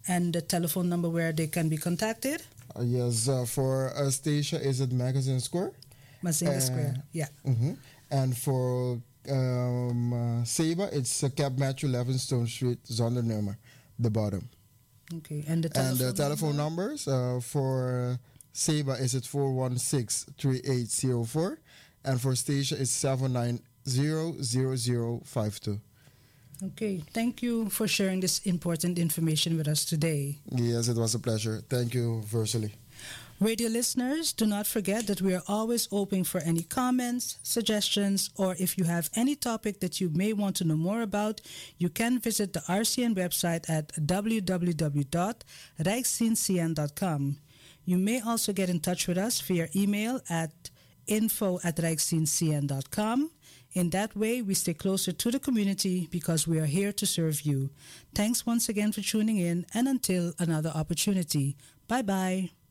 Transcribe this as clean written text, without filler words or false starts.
And the telephone number where they can be contacted? Yes, for Stacia is at Magazine Square. Mazinga Square, yeah. And for Seba, it's Cap Matthew 11 Stone Street, Zondernummer, the bottom. Okay, and the telephone numbers for Seba is at 416-3804, and for Stacia it's 790-0052. Okay, thank you for sharing this important information with us today. Yes, it was a pleasure. Thank you, Versely. Radio listeners, do not forget that we are always open for any comments, suggestions, or if you have any topic that you may want to know more about, you can visit the RCN website at www.rijksdienstcn.com. You may also get in touch with us via email at info@rijksdienstcn.com. In that way, we stay closer to the community because we are here to serve you. Thanks once again for tuning in, and until another opportunity. Bye-bye.